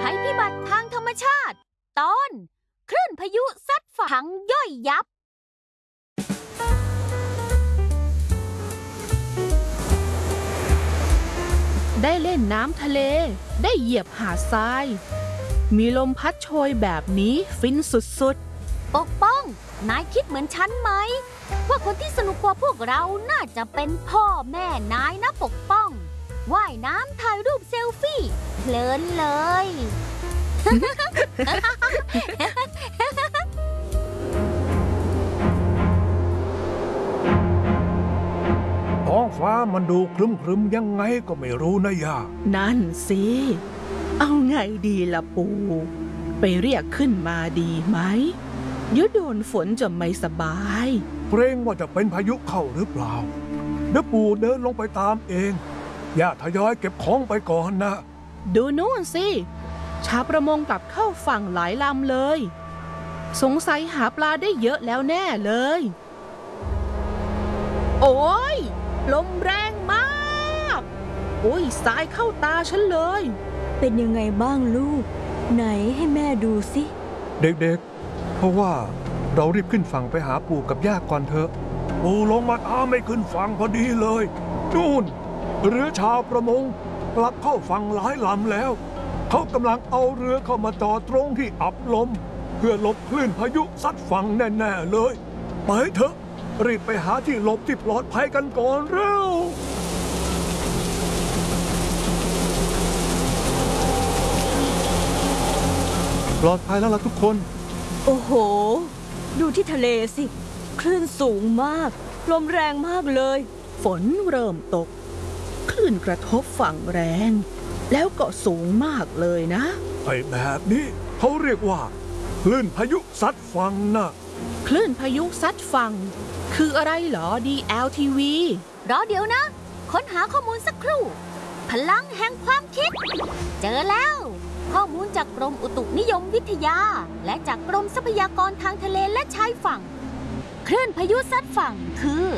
ภัยพิบัติทางธรรมชาติตอนคลื่นพายุซัดฝั่งย่อยยับได้เล่นน้ำทะเลได้เหยียบหาดทรายมีลมพัดโชยแบบนี้ฟินสุดๆปกป้องนายคิดเหมือนฉันไหมว่าคนที่สนุกกว่าพวกเราน่าจะเป็นพ่อแม่นายนะปกป้องว่ายน้ำถ่ายรูปเซลฟี่เพลินเลยท้องฟ้ามันดูครึมๆยังไงก็ไม่รู้นะย่านั่นสิเอาไงดีล่ะปู่ไปเรียกขึ้นมาดีไหมเดี๋ยวโดนฝนจะไม่สบายเกรงว่าจะเป็นพายุเข้าหรือเปล่าเดี๋ยวปู่เดินลงไปตามเองย่าทยอยเก็บของไปก่อนนะดูนู่นสิชาวประมงกลับเข้าฝั่งหลายลำเลยสงสัยหาปลาได้เยอะแล้วแน่เลยโอ้ยลมแรงมากโอ้ยสายเข้าตาฉันเลยเป็นยังไงบ้างลูกไหนให้แม่ดูสิเด็กๆเพราะว่าเรารีบขึ้นฝั่งไปหาปู่กับย่าก่อนเถอะปู่ลงมาตามไม่ขึ้นฝั่งพอดีเลยนู่นเรือชาวประมงกลับเข้าฝั่งหลายลำแล้วเขากำลังเอาเรือเข้ามาจอดตรงที่อับลมเพื่อหลบคลื่นพายุซัดฝั่งแน่ๆเลยไปเถอะรีบไปหาที่หลบที่ปลอดภัยกันก่อนเร็วปลอดภัยแล้วล่ะทุกคนโอ้โหดูที่ทะเลสิคลื่นสูงมากลมแรงมากเลยฝนเริ่มตกคลื่นกระทบฝั่งแรงแล้วก็สูงมากเลยนะไอ้แบบนี้เขาเรียกว่าคลื่นพายุซัดฝั่งนะคลื่นพายุซัดฝั่งคืออะไรเหรอ DLTV รอเดี๋ยวนะค้นหาข้อมูลสักครู่พลังแห่งความคิดเจอแล้วข้อมูลจากกรมอุตุนิยมวิทยาและจากกรมทรัพยากรทางทะเลและชายฝั่งคลื่นพายุซัดฝั่งคือ